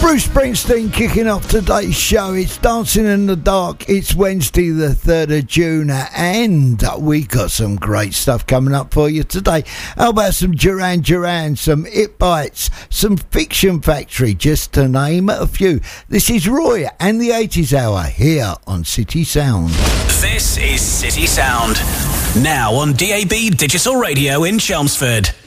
Bruce Springsteen kicking off today's show. It's Dancing in the Dark. It's Wednesday the 3rd of June and we got some great stuff coming up for you today. How about some Duran Duran, some It Bites, some Fiction Factory, just to name a few. This is Roy and the 80s Hour here on City Sound. This is City Sound. Now on DAB Digital Radio in Chelmsford.